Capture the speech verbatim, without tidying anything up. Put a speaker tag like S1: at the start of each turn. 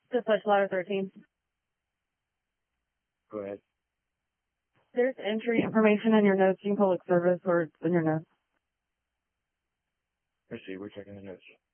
S1: Dispatch ladder thirteen.
S2: Go ahead.
S1: There's entry information in your notes. You can public service or it's in your notes.
S2: Let's see, we're checking the notes.